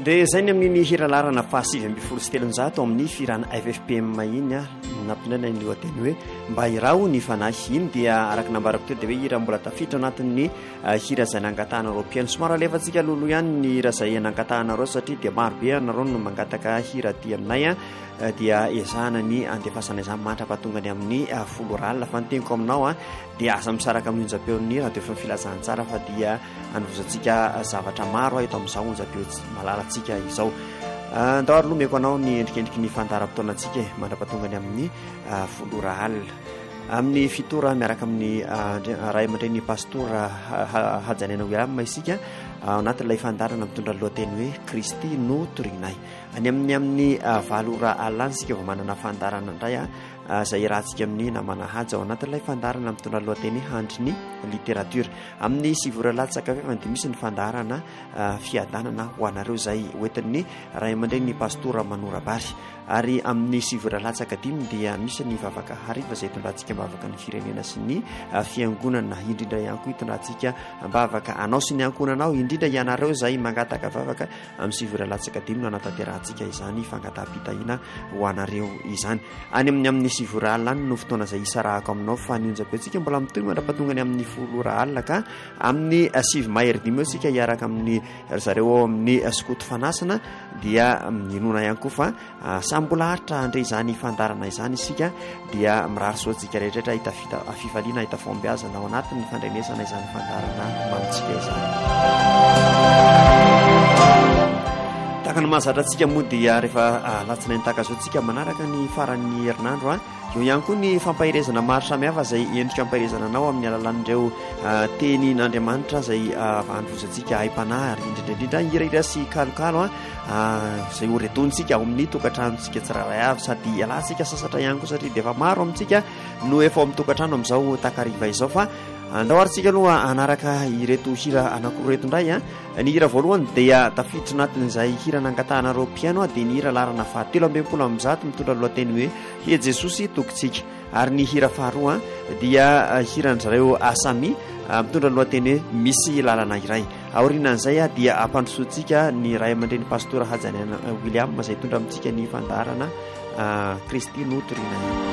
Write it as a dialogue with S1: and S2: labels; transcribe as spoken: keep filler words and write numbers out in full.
S1: dia zay ny amin'ny hiralarana fahasivy amby folo sy telonjato amin'ny firana F F P M iny a nampinaina ny lohateny hoe mba hiraho ny fanahy iny dia araka nambarako teo dia hoe hira mbola tafiditra anatin'ny hira zay nangatahana reo piano somary alefantsika lolo ihany ny hira zay nangatahana reo satria dia maro be anareo no mangataka hira ty aminay a dia ezahana ny andefasana izany mantra-pahatonga ny amin'ny folo ralina fa nyteniko aminao a dia asa misaraka amin'ny onjam-peon'ny radio fa filazana tsara fa dia anovozantsika zavatra maro eto amin'izao onjam-peo malalatsika izao andao ary lomeko anao ny endrikendriky ny fandaram-potoanantsika e mandra-pahatonga ny amin'ny folo ralina amin'ny fitora miaraka amin'ny ray aman-dreny pastora Hajanaina William isika ao anatin'ilay fandarana mitondra lohateny hoe Kristy no torinay any amin'ny amin'ny valo ora alina sika vao manana fandarana indray a zay rahantsika amin'ny namana haja ao anatin'ilay fandarana mitondra lohateny handry ny literatura amin'ny sivy ora latsaka fa dia misy ny fandarana fiadanana ho anareo zay hoentin'ny ray aman-dreny ny pastora Manorabary ary amin'ny sivy ora latsaka dimy dia misy ny vavaka hariva zay itondrantsika mbavaka ny firenena sy ny fiangonana indrindra ihany koa itondrantsika mbavaka anao sy ny ankonanao indrindra ianareo zay mangataka vavaka amin'ny sivy ora latsaka dimy no anatanterantsika izany fangataham-pitahina ho anareo izany any amin'ny amin'ny sivy ora alina any no fotoana zay isarahako aminao fa ny onjam-peontsika mbola mitoy mandra-pahatongany amin'ny folo ora alina ka amin'ny sivy mahery dimy eo sika hiaraka amin'ny zareo ao amin'ny skoto fanasana dia inona ihany koa fa samy mbola haritra andre izany fandarana izany isika dia mirary soatsika rehetrarehetra hitafita fifaliana hita fombiazana ao anatin'ny fandrenesana izany fandarana mamitsika izany tahaka ny mahazatra antsika moa dia rehefa latsinainy tahaka zao tsika manaraka ny faran'ny herinandro a eo ihany koa ny fampahirezana maro samihafa zay endrika ampahirezana anao amin'ny alalan'ireo teny n'Andriamanitra zay androzantsika haim-panahy ary indrindraindrindra hirahira sy kalokalo a zay horetontsika ao amin'ny tokantranontsika tsiraray avy sady alatsika sasatra ihany koa satria dia efa maro amintsika no efa ao amin'ny tokantrano amin'izao takariva izao fa andao arytsika aloha anaraka ireto hira anankiroreto indray a ny hira voalohany dia tafiditra anatin'izay hira nangatahana piano a dia ny hira larana fahatelo ambinipolo amby zato mitondra lohateny hoe he Jesosy tokontsika ary ny hira faharoa dia hiran'zareo asamy mitondra lohateny hoe misy lalana iray aorinan'izay a dia ampandrosoantsika ny ray aman-dreny pastora Hajanaina William zay tondra amintsika ny fandarana Kristy no torinay